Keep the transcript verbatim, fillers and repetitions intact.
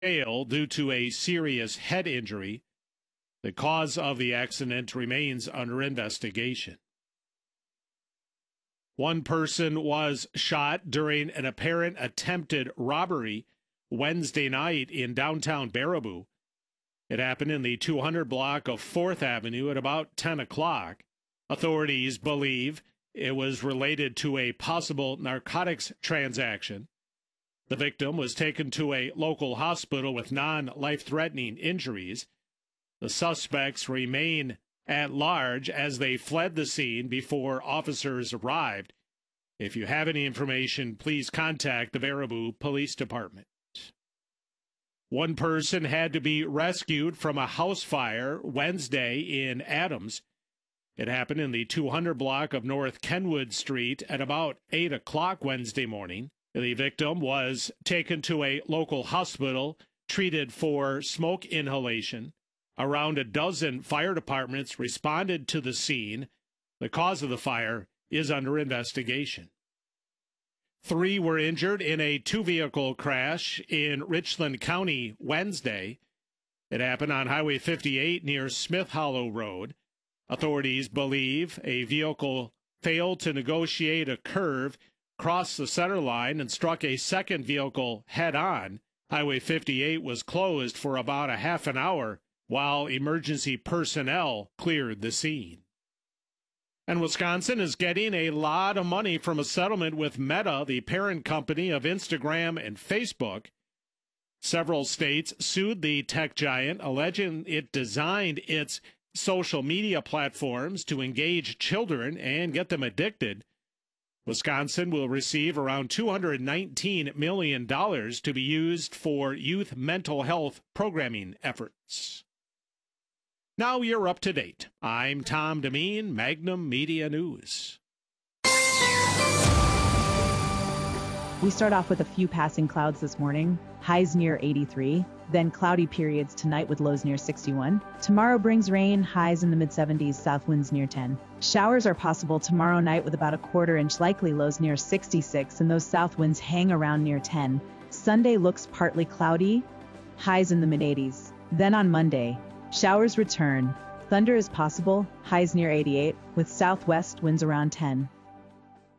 jail due to a serious head injury. The cause of the accident remains under investigation. One person was shot during an apparent attempted robbery Wednesday night in downtown Baraboo. It happened in the two hundred block of fourth Avenue at about ten o'clock. Authorities believe it was related to a possible narcotics transaction. The victim was taken to a local hospital with non-life-threatening injuries. The suspects remain at large as they fled the scene before officers arrived. If you have any information, please contact the Baraboo Police Department. One person had to be rescued from a house fire Wednesday in Adams. It happened in the two hundred block of North Kenwood Street at about eight o'clock Wednesday morning. The victim was taken to a local hospital, treated for smoke inhalation. Around a dozen fire departments responded to the scene. The cause of the fire is under investigation. Three were injured in a two-vehicle crash in Richland County Wednesday. It happened on Highway fifty-eight near Smith Hollow Road. Authorities believe a vehicle failed to negotiate a curve, crossed the center line, and struck a second vehicle head-on. Highway fifty-eight was closed for about a half an hour while emergency personnel cleared the scene. And Wisconsin is getting a lot of money from a settlement with Meta, the parent company of Instagram and Facebook. Several states sued the tech giant, alleging it designed its social media platforms to engage children and get them addicted. Wisconsin will receive around two hundred nineteen million dollars to be used for youth mental health programming efforts. Now you're up to date. I'm Tom Demeen, Magnum Media News. We start off with a few passing clouds this morning, highs near eighty-three, then cloudy periods tonight with lows near sixty-one. Tomorrow brings rain, highs in the mid seventies, south winds near ten. Showers are possible tomorrow night with about a quarter inch likely, lows near sixty-six, and those south winds hang around near ten. Sunday looks partly cloudy, highs in the mid eighties. Then on Monday, showers return, thunder is possible, highs near eighty-eight, with southwest winds around ten.